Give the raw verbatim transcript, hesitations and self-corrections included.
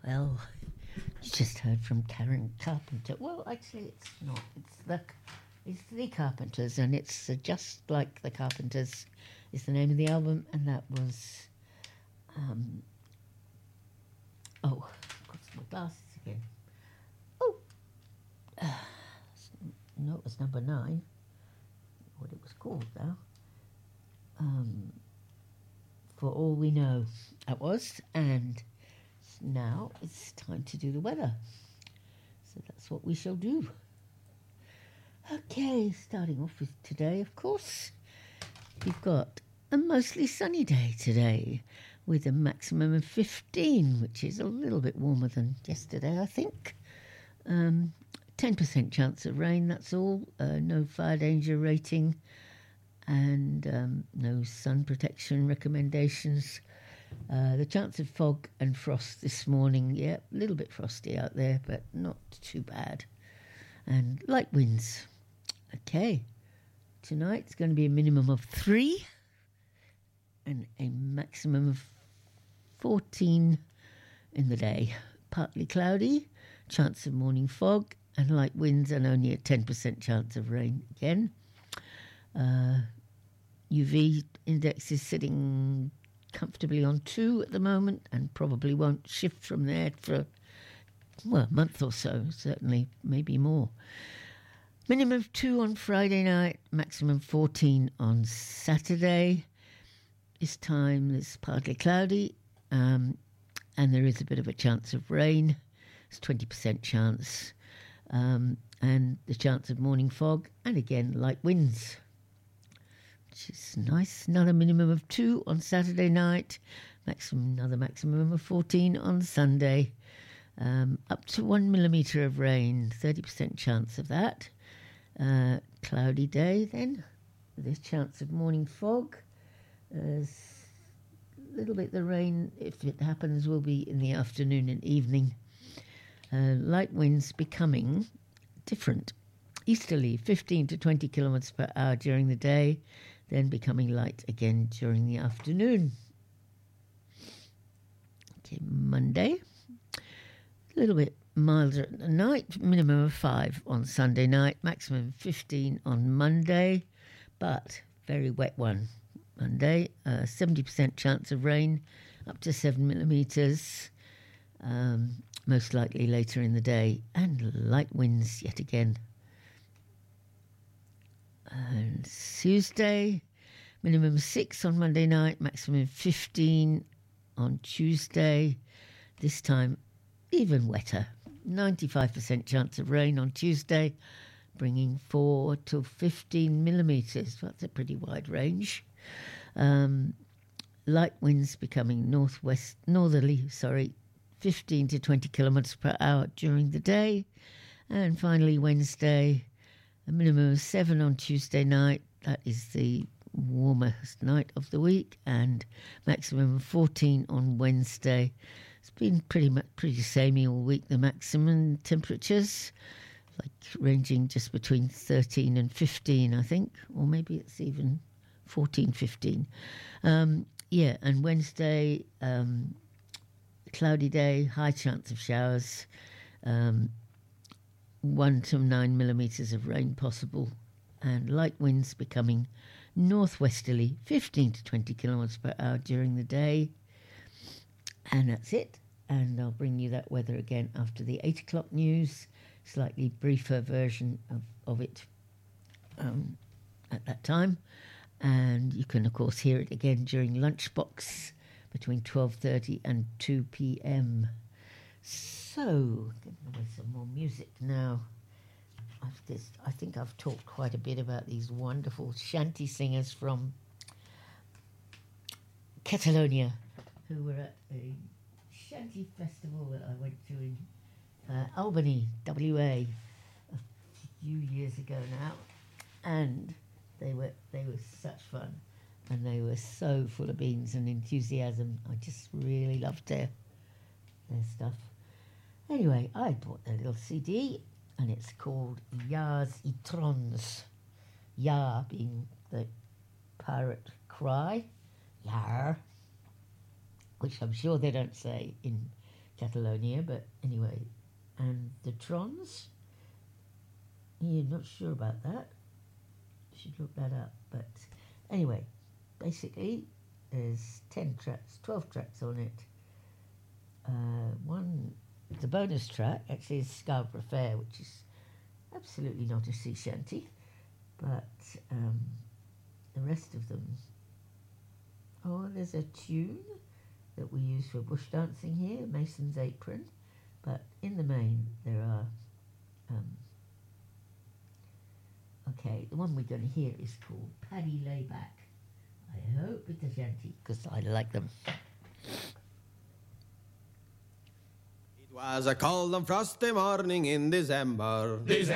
Well, you just heard from Karen Carpenter. Well, actually, it's not. It's the it's the Carpenters, and it's uh, just like the Carpenters is the name of the album, and that was um, oh, I've got my glasses again. Oh, uh, no, it was number nine. What it was called now? Um, For All We Know, that was, and now it's time to do the weather. So that's what we shall do. Okay, starting off with today, of course. We've got a mostly sunny day today with a maximum of fifteen, which is a little bit warmer than yesterday, I think. Um, ten percent chance of rain, that's all. Uh, no fire danger rating and um, no sun protection recommendations. Uh, the chance of fog and frost this morning, yeah, a little bit frosty out there, but not too bad. And light winds. Okay, tonight's going to be a minimum of three and a maximum of fourteen in the day. Partly cloudy, chance of morning fog, and light winds, and only a ten percent chance of rain again. Uh, U V index is sitting comfortably on two at the moment and probably won't shift from there for, well, a month or so, certainly, maybe more. Minimum of two on Friday night, maximum fourteen on Saturday. This time it's partly cloudy um, and there is a bit of a chance of rain. It's twenty percent chance. Um, and the chance of morning fog and again light winds, which is nice. Another minimum of two on Saturday night, maximum another maximum of fourteen on Sunday. Um, up to one millimetre of rain, thirty percent chance of that. Uh, cloudy day then, with a chance of morning fog. A little bit the rain, if it happens, will be in the afternoon and evening. Uh, light winds becoming different. Easterly, fifteen to twenty kilometres per hour during the day, then becoming light again during the afternoon. Okay, Monday, a little bit milder at the night, minimum of five on Sunday night, maximum fifteen on Monday, but very wet one. Monday, uh, seventy percent chance of rain, up to seven millimetres, um, most likely later in the day, and light winds yet again. And Tuesday, minimum six on Monday night, maximum fifteen on Tuesday. This time, even wetter. ninety-five percent chance of rain on Tuesday, bringing four to fifteen millimetres. That's a pretty wide range. Um, light winds becoming northwest, northerly, sorry, fifteen to twenty kilometres per hour during the day. And finally, Wednesday, a minimum of seven on Tuesday night. That is the warmest night of the week, and maximum of fourteen on Wednesday. It's been pretty much pretty samey all week. The maximum temperatures, like ranging just between thirteen and fifteen, I think, or maybe it's even fourteen, fifteen. Um, yeah, and Wednesday, um, cloudy day, high chance of showers. Um, one to nine millimetres of rain possible, and light winds becoming northwesterly, fifteen to twenty kilometres per hour during the day. And that's it. And I'll bring you that weather again after the eight o'clock news, slightly briefer version of, of it um, at that time. And you can, of course, hear it again during Lunchbox between twelve thirty and two p.m. So, getting away some more music now. I've just, I think I've talked quite a bit about these wonderful shanty singers from Catalonia who were at a shanty festival that I went to in uh, Albany, W A, a few years ago now, and they were they were such fun, and they were so full of beans and enthusiasm. I just really loved their their stuff. Anyway, I bought their little C D, and it's called Yars y Trons. Yar being the pirate cry, Yar, which I'm sure they don't say in Catalonia, but anyway. And the Trons, you're not sure about that. Should look that up. But anyway, basically, there's ten tracks, twelve tracks on it. Uh, one, the bonus track actually is Scarborough Fair, which is absolutely not a sea shanty, but um, the rest of them. Oh, there's a tune that we use for bush dancing here, Mason's Apron, but in the main there are. Um, okay, the one we're going to hear is called Paddy Layback. I hope it's a shanty because I like them. It was a cold and frosty morning in December. December.